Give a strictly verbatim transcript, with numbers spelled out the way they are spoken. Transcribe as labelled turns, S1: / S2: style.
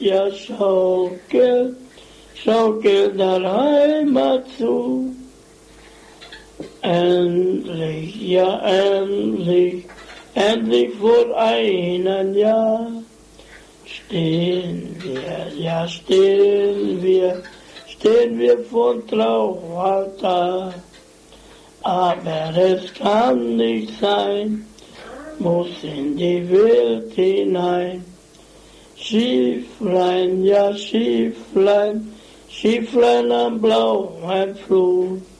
S1: Ja, schaukel, schaukel der Heimat zu. Endlich, ja endlich, endlich vor einem Jahr stehen wir, ja stehen wir, stehen wir vor Traualtar. Aber es kann nicht sein, muss in die Welt hinein. Schifflein, ja Schifflein, Schifflein am blauen Flut.